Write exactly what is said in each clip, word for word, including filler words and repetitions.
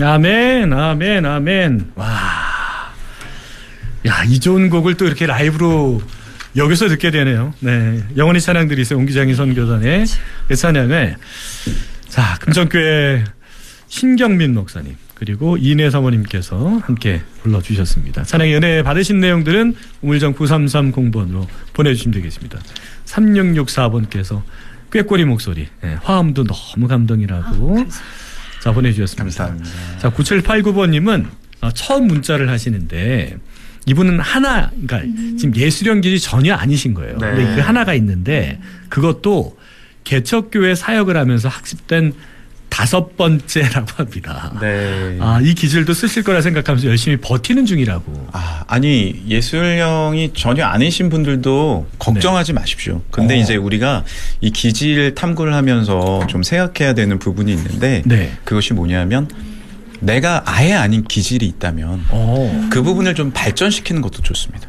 아멘, 아멘, 아멘. 와, 야, 이 좋은 곡을 또 이렇게 라이브로 여기서 듣게 되네요. 네, 영원히 찬양 드리세요. 옹기장인 선교단의 그 찬양을 자 금정교회 신경민 목사님 그리고 이내 사모님께서 함께 불러주셨습니다. 찬양의 은혜 받으신 내용들은 우물정 구삼삼공 번으로 보내주시면 되겠습니다. 삼육육사 번께서 꾀꼬리 목소리, 네, 화음도 너무 감동이라고 아, 자 보내주셨습니다. 감사합니다. 자 구칠팔구 번님은 처음 문자를 하시는데 이분은 하나, 그러니까 음. 지금 예수령 기지 전혀 아니신 거예요. 네. 근데 그 하나가 있는데 그것도 개척교회 사역을 하면서 학습된 다섯 번째라고 합니다. 네. 아, 이 기질도 쓰실 거라 생각하면서 열심히 버티는 중이라고. 아, 아니 예술형이 전혀 아니신 분들도 걱정하지 네. 마십시오. 근데 어. 이제 우리가 이 기질 탐구를 하면서 좀 생각해야 되는 부분이 있는데 네. 그것이 뭐냐면 내가 아예 아닌 기질이 있다면 오. 그 부분을 좀 발전시키는 것도 좋습니다.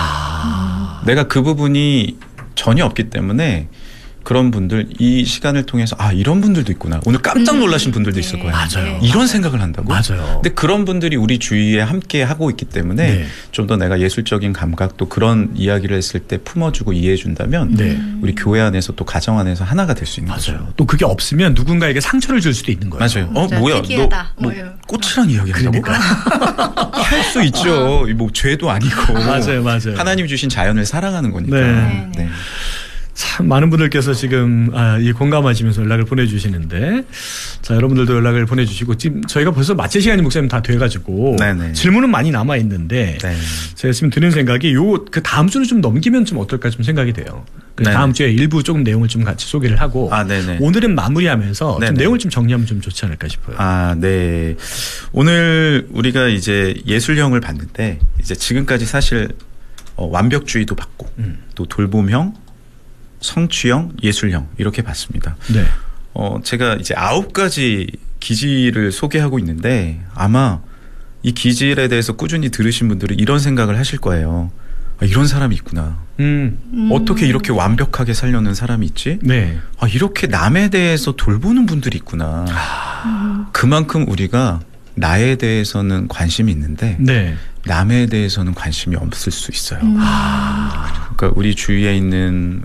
아. 내가 그 부분이 전혀 없기 때문에 그런 분들 이 시간을 통해서 아 이런 분들도 있구나. 오늘 깜짝 놀라신 분들도 음. 있을 거예요. 맞아요. 이런 생각을 한다고? 맞아요. 근데 그런 분들이 우리 주위에 함께 하고 있기 때문에 네. 좀 더 내가 예술적인 감각 또 그런 이야기를 했을 때 품어주고 이해해 준다면 네. 우리 교회 안에서 또 가정 안에서 하나가 될 수 있는 맞아요. 거죠. 또 그게 없으면 누군가에게 상처를 줄 수도 있는 거예요. 맞아요. 어 뭐야 특이하다. 너, 너 꽃이랑 이야기한다고? 그러니까. 할 수 있죠. 뭐 죄도 아니고. 맞아요. 맞아요. 하나님 주신 자연을 사랑하는 거니까. 네. 네. 참 많은 분들께서 지금 아, 이 공감하시면서 연락을 보내주시는데 자 여러분들도 연락을 보내주시고 지금 저희가 벌써 마칠 시간이 목사님 다 돼가지고 네네. 질문은 많이 남아 있는데 네. 제가 지금 드는 생각이 요 그 다음 주를 좀 넘기면 좀 어떨까 좀 생각이 돼요. 다음 주에 일부 조금 내용을 좀 같이 소개를 하고 아, 오늘은 마무리하면서 좀 내용을 좀 정리하면 좀 좋지 않을까 싶어요. 아, 네. 오늘 우리가 이제 예술형을 봤는데 이제 지금까지 사실 어, 완벽주의도 봤고 음. 또 돌봄형 성취형, 예술형 이렇게 봤습니다. 네. 어, 제가 이제 아홉 가지 기질을 소개하고 있는데 아마 이 기질에 대해서 꾸준히 들으신 분들은 이런 생각을 하실 거예요. 아, 이런 사람이 있구나. 음. 음. 어떻게 이렇게 완벽하게 살려는 사람이 있지? 네. 아, 이렇게 남에 대해서 돌보는 분들이 있구나. 아. 그만큼 우리가 나에 대해서는 관심이 있는데 네. 남에 대해서는 관심이 없을 수 있어요. 음. 아. 그러니까 우리 주위에 있는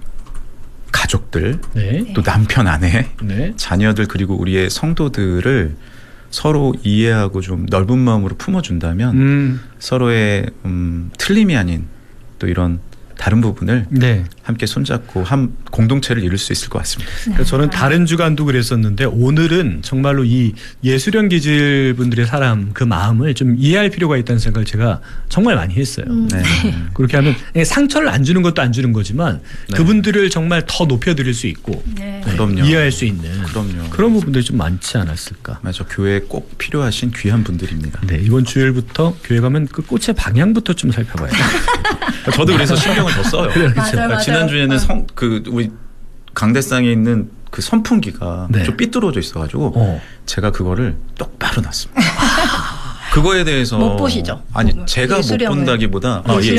가족들, 네. 또 남편, 아내, 네. 자녀들 그리고 우리의 성도들을 서로 이해하고 좀 넓은 마음으로 품어준다면 음. 서로의 음, 틀림이 아닌 또 이런 다른 부분을 네. 함께 손잡고 한 공동체를 이룰 수 있을 것 같습니다. 네. 그러니까 저는 다른 주간도 그랬었는데 오늘은 정말로 이 예술형 기질 분들의 사람 그 마음을 좀 이해할 필요가 있다는 생각을 제가 정말 많이 했어요. 음. 네. 그렇게 하면 상처를 안 주는 것도 안 주는 거지만 네. 그분들을 정말 더 높여드릴 수 있고 네. 네. 그럼요. 이해할 수 있는 그럼요. 그런 부분들이 좀 많지 않았을까. 맞아. 교회에 꼭 필요하신 귀한 분들입니다. 네, 이번 주일부터 교회 가면 그 꽃의 방향부터 좀 살펴봐야 돼요. 저도 그래서 신경을 더 써요. 그래, 그렇죠. 맞아요, 맞아요. 지난주에는 성, 그 우리 강대상에 있는 그 선풍기가 네. 좀 삐뚤어져 있어가지고 어. 제가 그거를 똑바로 놨습니다. 그거에 대해서 못 보시죠? 아니 제가 못 본다기보다 아, 예,